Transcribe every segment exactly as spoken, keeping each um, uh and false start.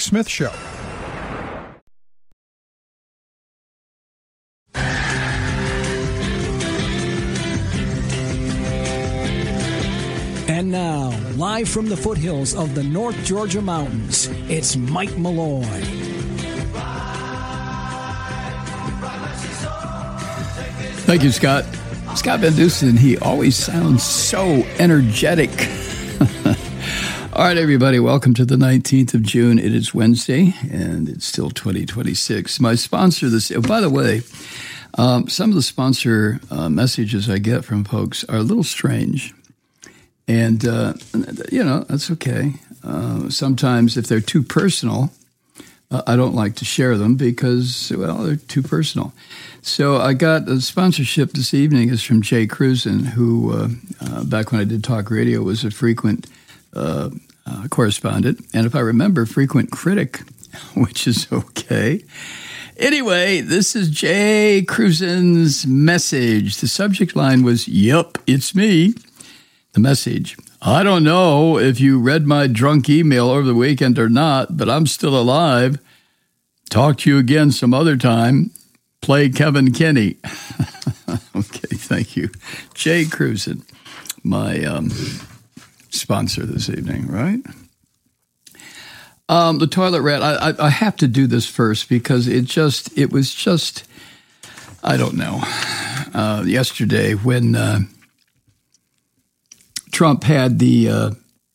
Smith Show. And now, live from the foothills of the North Georgia mountains, it's Mike Malloy. Thank you, Scott. Scott Van Dusen, he always sounds so energetic. All right, everybody, welcome to the nineteenth of June. It is Wednesday, and it's still twenty twenty-six. My sponsor this, oh, by the way, um, some of the sponsor uh, messages I get from folks are a little strange. And, uh, you know, that's okay. Uh, sometimes if they're too personal, uh, I don't like to share them because, well, they're too personal. So I got a sponsorship this evening is from Jay Cruzen, who, uh, uh, back when I did talk radio, was a frequent uh, uh, correspondent. And if I remember, frequent critic, which is okay. Anyway, this is Jay Cruzen's message. The subject line was, "Yep, it's me." The message: "I don't know if you read my drunk email over the weekend or not, but I'm still alive. Talk to you again some other time. Play Kevin Kinney." Okay, thank you. Jay Cruzen, my um, sponsor this evening, right? Um, the toilet rat, I, I, I have to do this first because it just, it was just, I don't know, uh, yesterday when... Uh, Trump had the uh,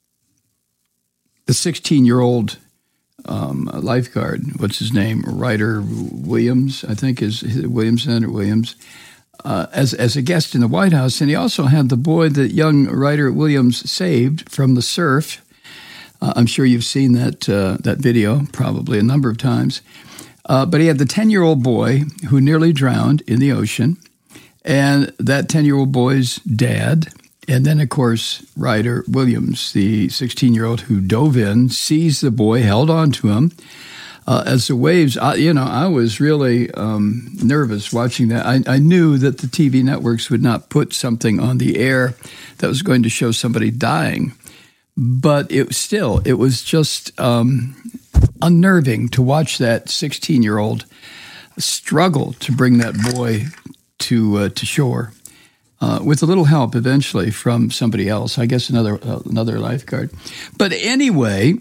the sixteen-year-old um, lifeguard, what's his name, Ryder Williams, I think is Williamson or Williams, uh, as as a guest in the White House, and he also had the boy that young Ryder Williams saved from the surf. Uh, I'm sure you've seen that uh, that video probably a number of times, uh, but he had the ten-year-old boy who nearly drowned in the ocean, and that ten-year-old boy's dad. And then, of course, Ryder Williams, the sixteen-year-old who dove in, sees the boy, held on to him. Uh, as the waves, I, you know, I was really um, nervous watching that. I, I knew that the T V networks would not put something on the air that was going to show somebody dying. But it still, it was just um, unnerving to watch that sixteen-year-old struggle to bring that boy to uh, to shore. Uh, with a little help eventually from somebody else, I guess another uh, another lifeguard. But anyway,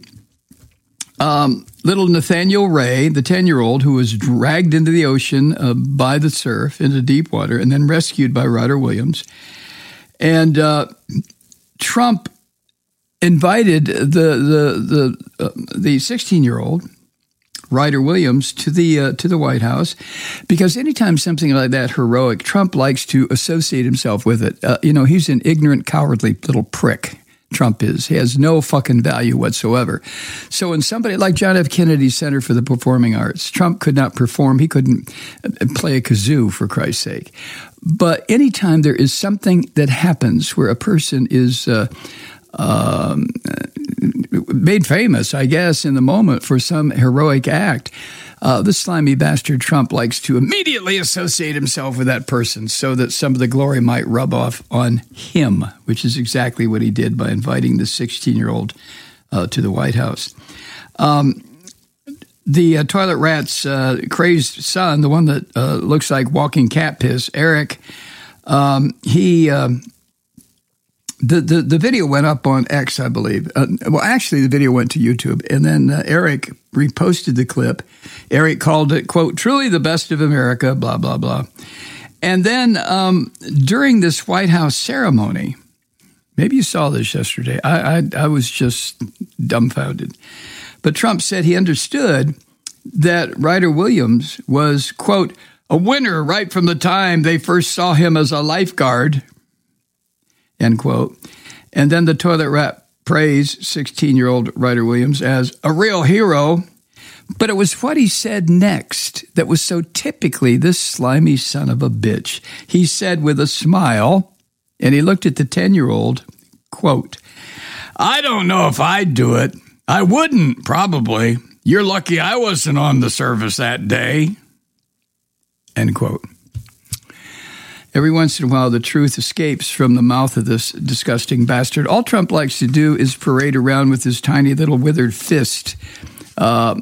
um, little Nathaniel Ray, the ten-year-old who was dragged into the ocean uh, by the surf into deep water and then rescued by Ryder Williams. And uh, Trump invited the the the uh, the sixteen-year-old Ryder Williams to the uh, to the White House, because anytime something like that heroic, Trump likes to associate himself with it. Uh, you know, he's an ignorant, cowardly little prick. Trump is. He has no fucking value whatsoever. So when somebody like John F. Kennedy Center for the Performing Arts, Trump could not perform. He couldn't play a kazoo, for Christ's sake. But anytime there is something that happens where a person is uh, um, made famous, I guess, in the moment for some heroic act, uh, the slimy bastard Trump likes to immediately associate himself with that person so that some of the glory might rub off on him, which is exactly what he did by inviting the sixteen-year-old uh, to the White House. Um, the uh, toilet rat's uh, crazed son, the one that uh, looks like walking cat piss, Eric, um, he... Um, The, the the video went up on X, I believe. Uh, well, actually, the video went to YouTube, and then uh, Eric reposted the clip. Eric called it, quote, "truly the best of America," blah, blah, blah. And then um, during this White House ceremony, maybe you saw this yesterday, I, I, I was just dumbfounded. But Trump said he understood that Ryder Williams was, quote, "a winner right from the time they first saw him as a lifeguard," end quote. And then the toilet rat praised sixteen-year-old Ryder Williams as a real hero. But it was what he said next that was so typically this slimy son of a bitch. He said with a smile, and he looked at the ten-year-old, quote, "I don't know if I'd do it. I wouldn't, probably. You're lucky I wasn't on the service that day," end quote. Every once in a while, the truth escapes from the mouth of this disgusting bastard. All Trump likes to do is parade around with his tiny little withered fist, uh,